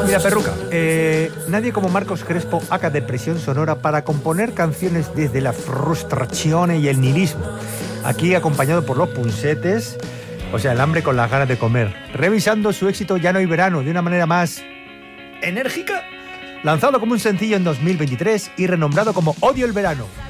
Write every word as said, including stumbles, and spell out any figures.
Mira, Perruca, eh, nadie como Marcos Crespo, aka Depresión Sonora, para componer canciones desde la frustración y el nihilismo. Aquí acompañado por los punsetes, o sea, el hambre con las ganas de comer. Revisando su éxito Ya no hay verano de una manera más enérgica, lanzado como un sencillo en dos mil veintitrés y renombrado como Odio el verano.